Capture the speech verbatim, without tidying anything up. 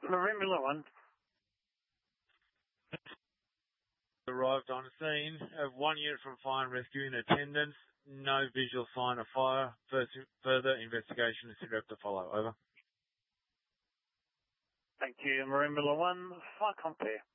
Maroonula one. Arrived on scene. Have one unit from fire and rescue in attendance. No visual sign of fire. First, further investigation is to to follow. Over. Thank you, Maroonula one. Fire compare.